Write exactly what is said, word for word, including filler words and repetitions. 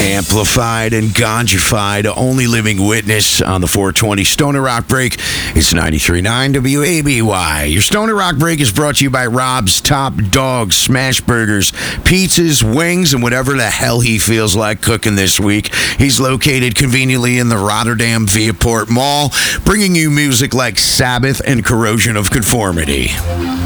Amplified and ganjified, only living witness on the four twenty Stoner Rock Break. It's ninety-three point nine W A B Y. Your Stoner Rock Break is brought to you by Rob's Top Dog, smash burgers, pizzas, wings, and whatever the hell he feels like cooking this week. He's located conveniently in the Rotterdam Viaport Mall, bringing you music like Sabbath and Corrosion of Conformity.